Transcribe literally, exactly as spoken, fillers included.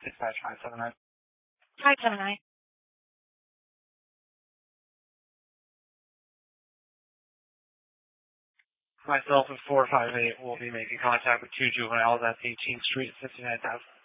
dispatch five seven nine. five seven nine. Myself and four five eight will be making contact with two juveniles at eighteenth Street, fifty-nine thousand.